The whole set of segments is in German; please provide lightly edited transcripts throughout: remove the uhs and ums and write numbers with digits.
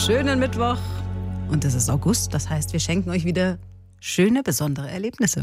schönen Mittwoch. Und es ist August, das heißt, wir schenken euch wieder schöne, besondere Erlebnisse.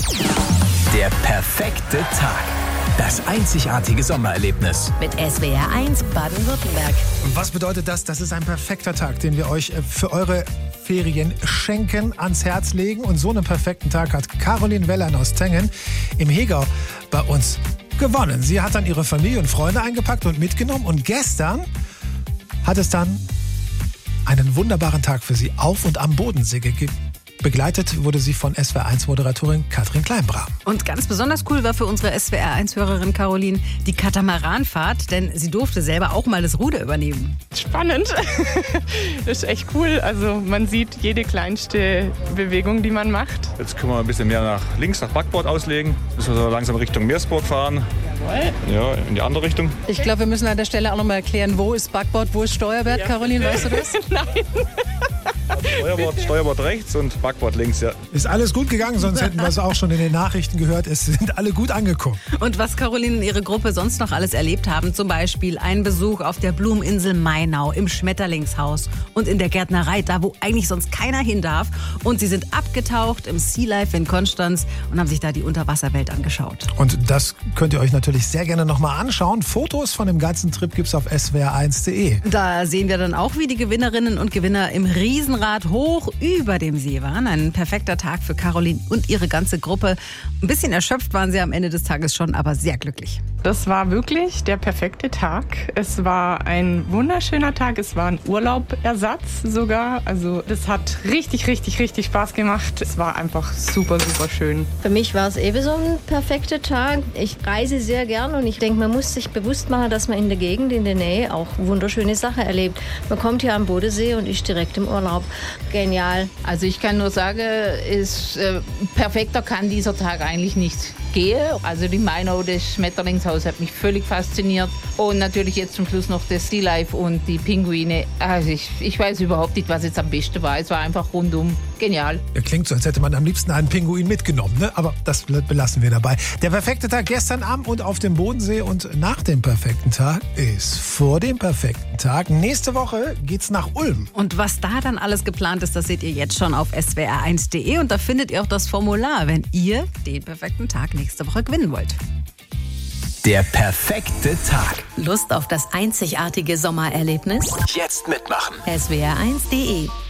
Der perfekte Tag. Das einzigartige Sommererlebnis. Mit SWR 1 Baden-Württemberg. Was bedeutet das? Das ist ein perfekter Tag, den wir euch für eure Ferien schenken, ans Herz legen. Und so einen perfekten Tag hat Caroline Wellern aus Tengen im Hegau bei uns gewonnen. Sie hat dann ihre Familie und Freunde eingepackt und mitgenommen. Und gestern hat es dann einen wunderbaren Tag für sie auf und am Bodensee gegeben. Begleitet wurde sie von SWR1-Moderatorin Katrin Kleinbra. Und ganz besonders cool war für unsere SWR1-Hörerin Caroline die Katamaranfahrt, denn sie durfte selber auch mal das Ruder übernehmen. Spannend. Das ist echt cool. Also man sieht jede kleinste Bewegung, die man macht. Jetzt können wir ein bisschen mehr nach links, nach Backbord auslegen. Müssen wir so langsam Richtung Meersburg fahren. Jawohl. Ja, in die andere Richtung. Ich glaube, wir müssen an der Stelle auch noch mal erklären, wo ist Backbord, wo ist Steuerbord. Ja. Caroline, weißt du das? Nein. Steuerbord rechts und Backbord links, ja. Ist alles gut gegangen, sonst hätten wir es auch schon in den Nachrichten gehört. Es sind alle gut angekommen. Und was Caroline und ihre Gruppe sonst noch alles erlebt haben, zum Beispiel ein Besuch auf der Blumeninsel Mainau, im Schmetterlingshaus und in der Gärtnerei, da wo eigentlich sonst keiner hin darf. Und sie sind abgetaucht im Sea Life in Konstanz und haben sich da die Unterwasserwelt angeschaut. Und das könnt ihr euch natürlich sehr gerne nochmal anschauen. Fotos von dem ganzen Trip gibt's auf swr1.de. Da sehen wir dann auch, wie die Gewinnerinnen und Gewinner im Riesenrad hoch über dem See waren. Ein perfekter Tag für Caroline und ihre ganze Gruppe. Ein bisschen erschöpft waren sie am Ende des Tages schon, aber sehr glücklich. Das war wirklich der perfekte Tag. Es war ein wunderschöner Tag. Es war ein Urlaubersatz sogar. Also das hat richtig, richtig, richtig Spaß gemacht. Es war einfach super, super schön. Für mich war es so ein perfekter Tag. Ich reise sehr gern und ich denke, man muss sich bewusst machen, dass man in der Gegend, in der Nähe auch wunderschöne Sachen erlebt. Man kommt hier am Bodensee und ist direkt im Urlaub. Genial. Also ich kann nur sagen, perfekter kann dieser Tag eigentlich nicht gehen. Also die Mainau, das Schmetterlingshaus hat mich völlig fasziniert. Und natürlich jetzt zum Schluss noch das Sea Life und die Pinguine. Also ich weiß überhaupt nicht, was jetzt am besten war. Es war einfach rundum genial. Klingt so, als hätte man am liebsten einen Pinguin mitgenommen, ne? Aber das belassen wir dabei. Der perfekte Tag gestern Abend und auf dem Bodensee und nach dem perfekten Tag ist vor dem perfekten Tag. Nächste Woche geht's nach Ulm. Und was da dann alles geplant ist, das seht ihr jetzt schon auf swr1.de und da findet ihr auch das Formular, wenn ihr den perfekten Tag nächste Woche gewinnen wollt. Der perfekte Tag. Lust auf das einzigartige Sommererlebnis? Jetzt mitmachen. swr1.de